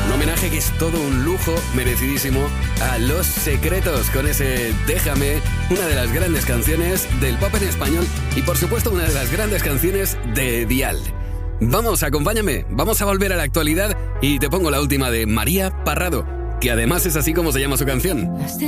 Un homenaje que es todo un lujo merecidísimo a Los Secretos con ese Déjame, una de las grandes canciones del pop en español y por supuesto una de las grandes canciones de Dial. Vamos, acompáñame, vamos a volver a la actualidad y te pongo la última de María Parrado, que además es así como se llama su canción.